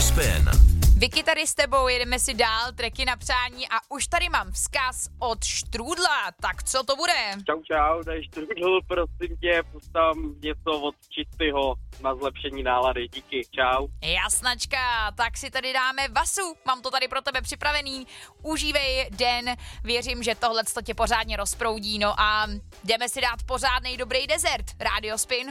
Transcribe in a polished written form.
Spin. Vicky tady s tebou, jedeme si dál, tracky na přání a už tady mám vzkaz od Štrůdla, tak co to bude? Čau, tady Štrůdl, prosím tě, pustám něco od Čistého na zlepšení nálady, díky, čau. Jasnačka, tak si tady dáme Vasu, mám to tady pro tebe připravený, užívej den, věřím, že tohle tě pořádně rozproudí, no a jdeme si dát pořádnej dobrý dezert, Radio Spin.